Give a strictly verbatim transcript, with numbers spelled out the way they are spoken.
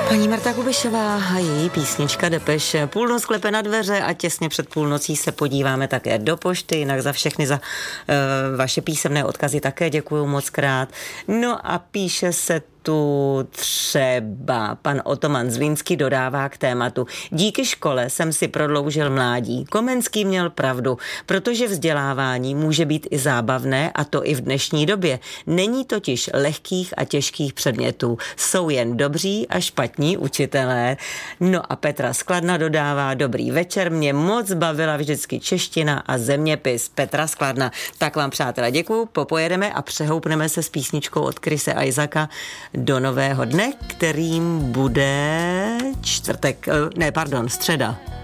Paní Marta Kubišová a její písnička Depeche. Půlnoc klepe na dveře a těsně před půlnocí se podíváme také do pošty, jinak za všechny za uh, vaše písemné odkazy také děkuju moc krát. No a píše se tu třeba pan Otoman Zlínský dodává k tématu. Díky škole jsem si prodloužil mládí. Komenský měl pravdu, protože vzdělávání může být i zábavné, a to i v dnešní době. Není totiž lehkých a těžkých předmětů. Jsou jen dobří a špatní učitelé. No a Petra Skladna dodává: dobrý večer, mě moc bavila vždycky čeština a zeměpis. Petra Skladna. Tak vám, přátelé, děkuju, popojedeme a přehoupneme se s písničkou od Chrise Isaaca do nového dne, kterým bude čtvrtek, ne, pardon, středa.